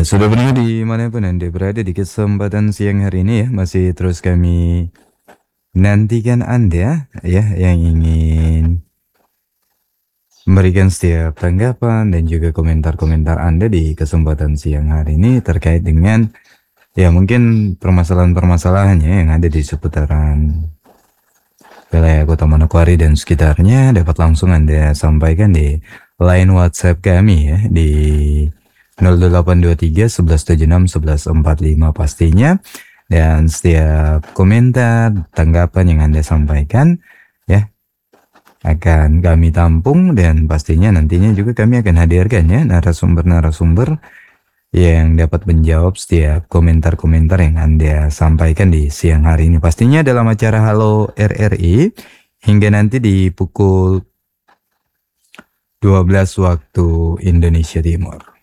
sudah pendengar dimanapun Anda berada di kesempatan siang hari ini ya, masih terus kami nantikan Anda ya yang ingin memberikan setiap tanggapan dan juga komentar-komentar Anda di kesempatan siang hari ini terkait dengan ya mungkin permasalahan-permasalahannya yang ada di seputaran wilayah Kota Manokwari dan sekitarnya dapat langsung Anda sampaikan di line WhatsApp kami ya di 0823 1176 1145 pastinya, dan setiap komentar tanggapan yang Anda sampaikan ya akan kami tampung dan pastinya nantinya juga kami akan hadirkan ya narasumber-narasumber yang dapat menjawab setiap komentar-komentar yang Anda sampaikan di siang hari ini pastinya dalam acara Halo RRI hingga nanti di pukul 12 waktu Indonesia Timur.